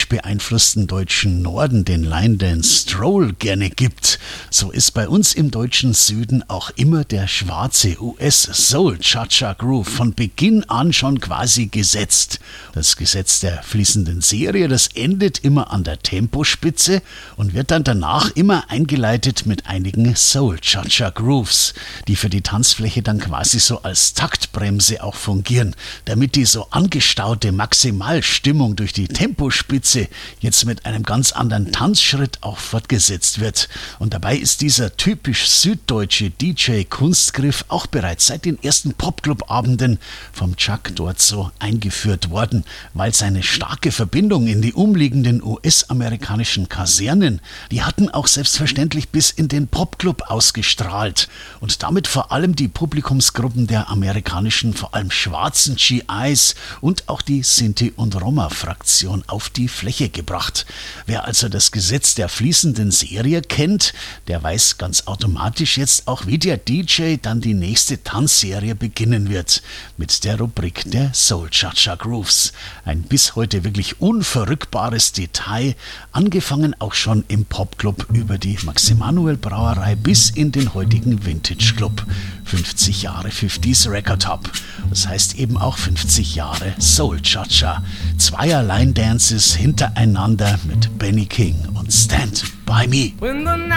britisch beeinflussten deutschen Norden den Line Dance Stroll gerne gibt, so ist bei uns im deutschen Süden auch immer der schwarze US-Soul-Cha-Cha-Groove von Beginn an schon quasi gesetzt. Das Gesetz der fließenden Serie, das endet immer an der Tempospitze und wird dann danach immer eingeleitet mit einigen Soul-Cha-Cha-Grooves, die für die Tanzfläche dann quasi so als Taktbremse auch fungieren, damit die so angestaute Maximalstimmung durch die Tempospitze jetzt mit einem ganz anderen Tanzschritt auch fortgesetzt wird. Und dabei ist dieser typisch süddeutsche DJ-Kunstgriff auch bereits seit den ersten Popclub-Abenden vom Chuck dort so eingeführt worden, weil seine starke Verbindung in die umliegenden US-amerikanischen Kasernen, die hatten auch selbstverständlich bis in den Popclub ausgestrahlt und damit vor allem die Publikumsgruppen der amerikanischen, vor allem schwarzen GIs und auch die Sinti- und Roma-Fraktion auf die Fläche gebracht. Wer also das Gesetz der fließenden Serie kennt, der weiß ganz automatisch jetzt auch, wie der DJ dann die nächste Tanzserie beginnen wird, mit der Rubrik der Soul Cha-Cha Grooves. Ein bis heute wirklich unverrückbares Detail, angefangen auch schon im Popclub über die Max-Emanuel Brauerei bis in den heutigen Vintage Club. 50 Jahre 50s Record Hub. Das heißt eben auch 50 Jahre Soul Cha-Cha. Zweier Line Dances hintereinander mit Benny King und Stand By Me.